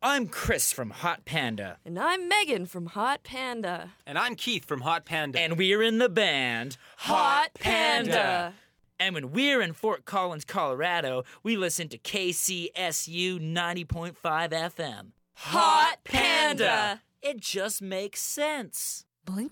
I'm Chris from Hot Panda. And I'm Megan from Hot Panda. And I'm Keith from Hot Panda. And we're in the band Hot Panda. And when we're in Fort Collins, Colorado, we listen to KCSU 90.5 FM. Hot Panda. It just makes sense. Blink